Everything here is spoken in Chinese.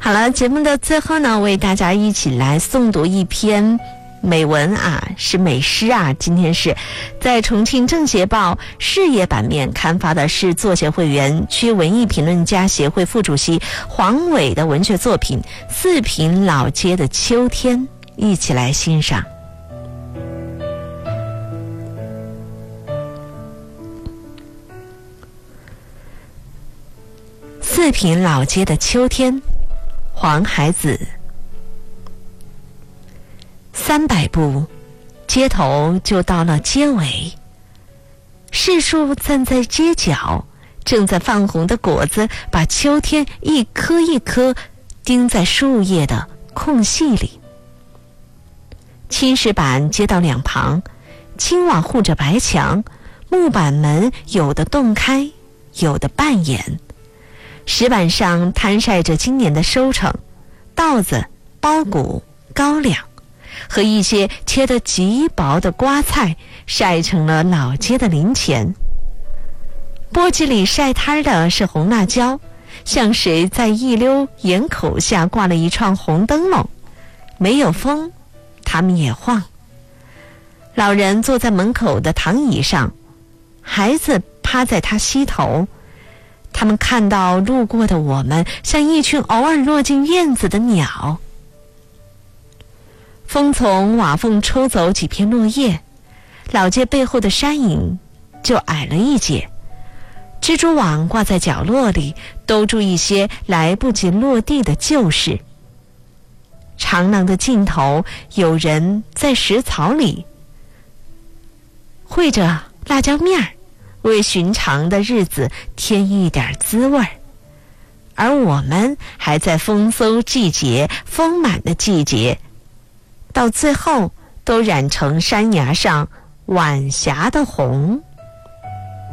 好了，节目的最后呢，为大家一起来诵读一篇美文啊，是美诗啊。今天是在重庆政协报事业版面刊发的是作协会员区文艺评论家协会副主席黄伟的文学作品《四平老街的秋天》，一起来欣赏。四平老街的秋天，黄海子。300步，街头就到了街尾。柿树站在街角，正在放红的果子把秋天一颗一颗钉在树叶的空隙里。青石板街道两旁，青瓦护着白墙，木板门有的洞开，有的半掩。石板上摊晒着今年的收成，稻子、苞谷、高粱，和一些切得极薄的瓜菜晒成了老街的零钱。簸箕里晒摊的是红辣椒，像谁在一溜檐口下挂了一串红灯笼，没有风，它们也晃。老人坐在门口的躺椅上，孩子趴在他膝头。他们看到路过的我们，像一群偶尔落进院子的鸟。风从瓦缝抽走几片落叶，老街背后的山影就矮了一截。蜘蛛网挂在角落里，兜住一些来不及落地的旧事。长廊的尽头，有人在石槽里烩着辣椒面儿，为寻常的日子添一点滋味儿。而我们还在丰收季节、丰满的季节，到最后都染成山崖上晚霞的红。